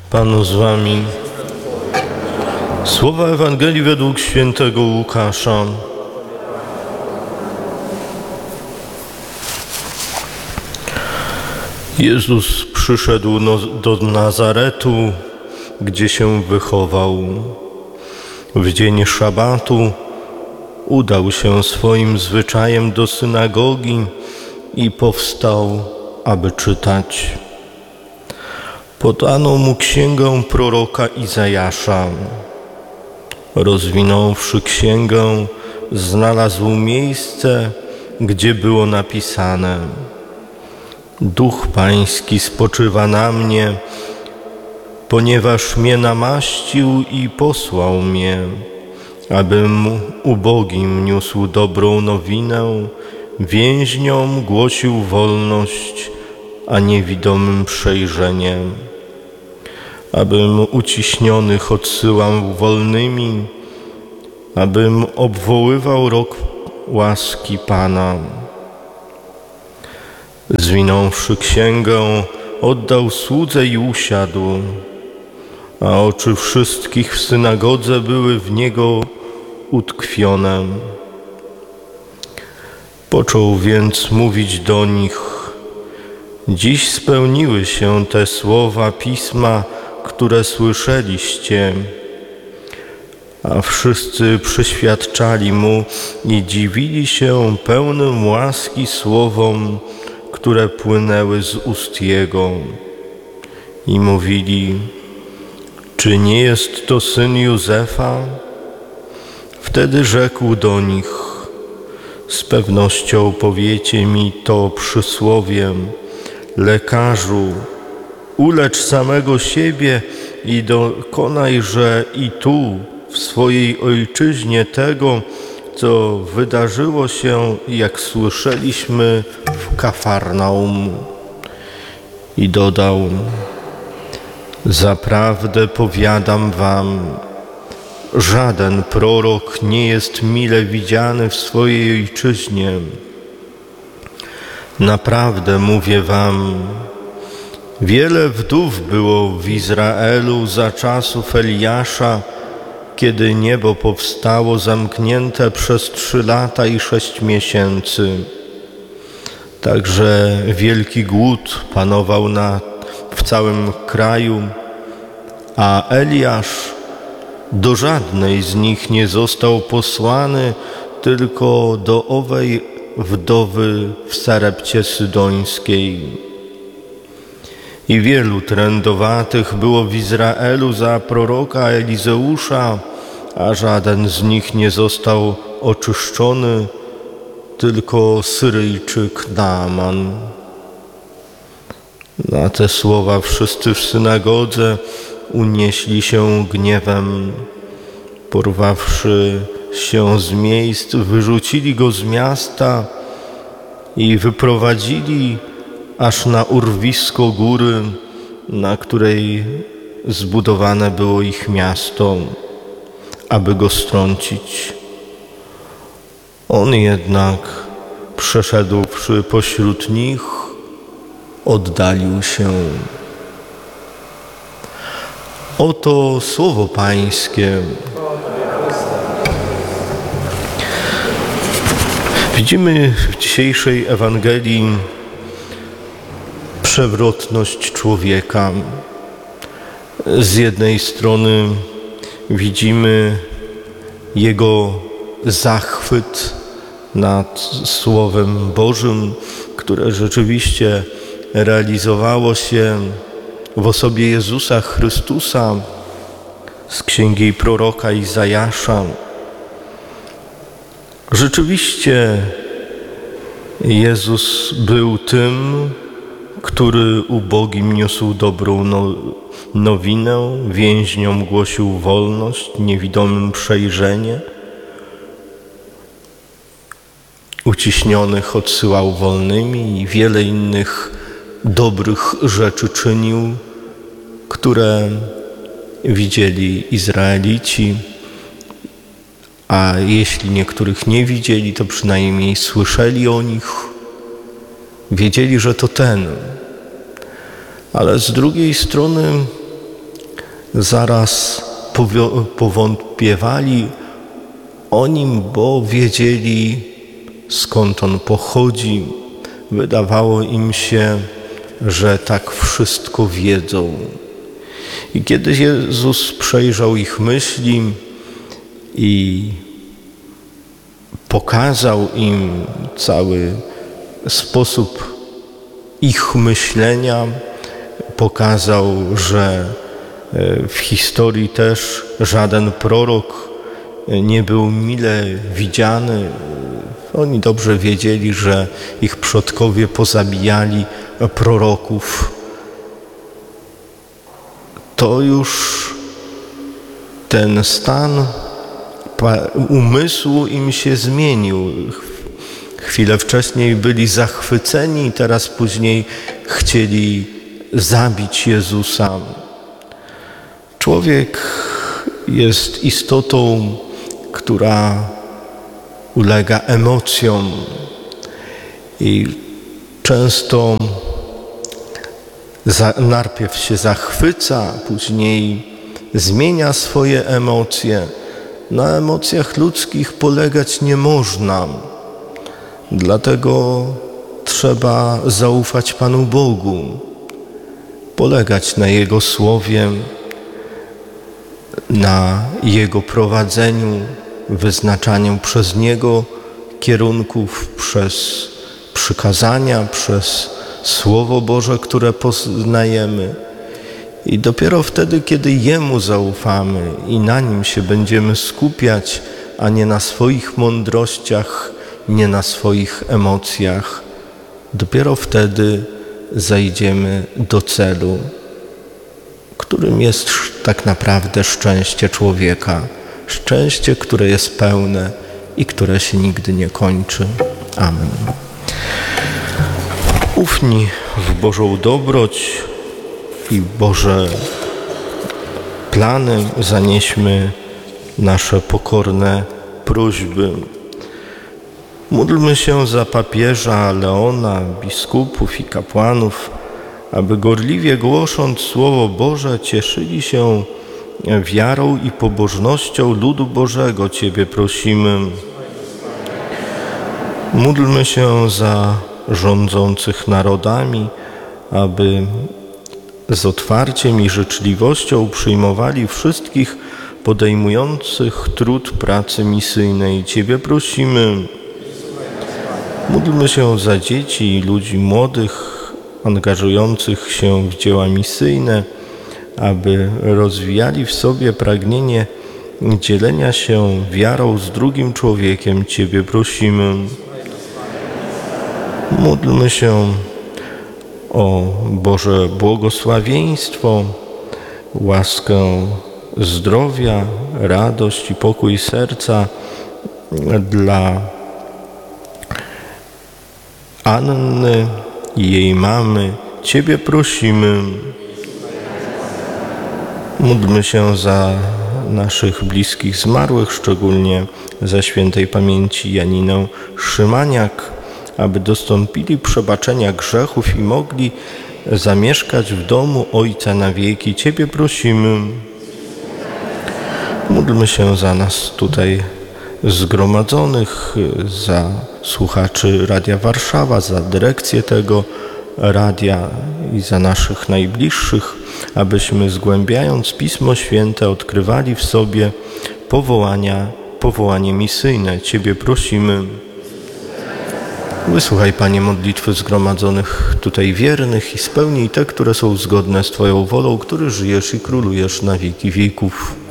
Panu z wami. Słowa Ewangelii według świętego Łukasza. Jezus przyszedł do Nazaretu, gdzie się wychował. W dzień szabatu udał się swoim zwyczajem do synagogi i powstał, aby czytać. Podano mu księgę proroka Izajasza. Rozwinąwszy księgę, znalazł miejsce, gdzie było napisane: Duch Pański spoczywa na mnie, ponieważ mnie namaścił i posłał mnie, abym ubogim niósł dobrą nowinę, więźniom głosił wolność, a niewidomym przejrzenie, abym uciśnionych odsyłał wolnymi, abym obwoływał rok łaski Pana. Zwinąwszy księgę, oddał słudze i usiadł, a oczy wszystkich w synagodze były w niego utkwione. Począł więc mówić do nich: Dziś spełniły się te słowa Pisma, które słyszeliście. A wszyscy przyświadczali mu i dziwili się pełnym łaski słowom, które płynęły z ust jego. I mówili: Czy nie jest to syn Józefa? Wtedy rzekł do nich: Z pewnością powiecie mi to przysłowiem: Lekarzu, ulecz samego siebie i dokonajże i tu, w swojej ojczyźnie, tego, co wydarzyło się, jak słyszeliśmy, w Kafarnaum. I dodał: Zaprawdę powiadam wam, żaden prorok nie jest mile widziany w swojej ojczyźnie. Naprawdę mówię wam, wiele wdów było w Izraelu za czasów Eliasza, kiedy niebo powstało zamknięte przez 3 lata i 6 miesięcy. Także wielki głód panował w całym kraju, a Eliasz do żadnej z nich nie został posłany, tylko do owej wdowy w Sarepcie Sydońskiej. I wielu trędowatych było w Izraelu za proroka Elizeusza, a żaden z nich nie został oczyszczony, tylko Syryjczyk Naaman. Na te słowa wszyscy w synagodze unieśli się gniewem. Porwawszy się z miejsc, wyrzucili go z miasta i wyprowadzili aż na urwisko góry, na której zbudowane było ich miasto, aby go strącić. On jednak, przeszedłszy pośród nich, oddalił się. Oto słowo Pańskie. Widzimy w dzisiejszej Ewangelii przewrotność człowieka. Z jednej strony widzimy jego zachwyt nad Słowem Bożym, które rzeczywiście realizowało się w osobie Jezusa Chrystusa z księgi proroka Izajasza. Rzeczywiście Jezus był tym, który ubogim niósł dobrą nowinę, więźniom głosił wolność, niewidomym przejrzenie, uciśnionych odsyłał wolnymi i wiele innych dobrych rzeczy czynił, które widzieli Izraelici, a jeśli niektórych nie widzieli, to przynajmniej słyszeli o nich, wiedzieli, że to ten. Ale z drugiej strony zaraz powątpiewali o nim, bo wiedzieli, skąd on pochodzi. Wydawało im się, że tak wszystko wiedzą. I kiedy Jezus przejrzał ich myśli i pokazał im cały sposób ich myślenia, pokazał, że w historii też żaden prorok nie był mile widziany. Oni dobrze wiedzieli, że ich przodkowie pozabijali proroków. To już ten stan umysłu im się zmienił. Chwilę wcześniej byli zachwyceni, teraz później chcieli zabić Jezusa. Człowiek jest istotą, która ulega emocjom i często najpierw się zachwyca, później zmienia swoje emocje. Na emocjach ludzkich polegać nie można. Dlatego trzeba zaufać Panu Bogu, polegać na Jego Słowie, na Jego prowadzeniu, wyznaczaniu przez Niego kierunków, przez przykazania, przez Słowo Boże, które poznajemy. I dopiero wtedy, kiedy Jemu zaufamy i na Nim się będziemy skupiać, a nie na swoich mądrościach, nie na swoich emocjach, dopiero wtedy zajdziemy do celu, którym jest tak naprawdę szczęście człowieka. Szczęście, które jest pełne i które się nigdy nie kończy. Amen. Ufni w Bożą dobroć i Boże plany zanieśmy nasze pokorne prośby. Módlmy się za papieża Leona, biskupów i kapłanów, aby gorliwie głosząc Słowo Boże cieszyli się wiarą i pobożnością ludu Bożego. Ciebie prosimy. Módlmy się za rządzących narodami, aby z otwarciem i życzliwością przyjmowali wszystkich podejmujących trud pracy misyjnej. Ciebie prosimy. Módlmy się za dzieci i ludzi młodych, angażujących się w dzieła misyjne, aby rozwijali w sobie pragnienie dzielenia się wiarą z drugim człowiekiem. Ciebie prosimy. Módlmy się o Boże błogosławieństwo, łaskę zdrowia, radość i pokój serca dla Anny i jej mamy. Ciebie prosimy. Módlmy się za naszych bliskich zmarłych, szczególnie za świętej pamięci Janinę Szymaniak, aby dostąpili przebaczenia grzechów i mogli zamieszkać w domu Ojca na wieki. Ciebie prosimy. Módlmy się za nas tutaj zgromadzonych, za słuchaczy Radia Warszawa, za dyrekcję tego radia i za naszych najbliższych, abyśmy zgłębiając Pismo Święte odkrywali w sobie powołanie misyjne. Ciebie prosimy. Wysłuchaj, Panie, modlitwy zgromadzonych tutaj wiernych i spełnij te, które są zgodne z Twoją wolą, który żyjesz i królujesz na wieki wieków.